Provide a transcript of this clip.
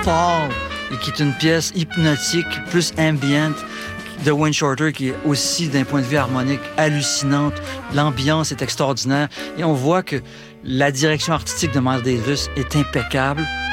Fall, et qui est une pièce hypnotique, plus ambient, de Wayne Shorter, qui est aussi, d'un point de vue harmonique, hallucinante. L'ambiance est extraordinaire. Et on voit que la direction artistique de Miles Davis est impeccable.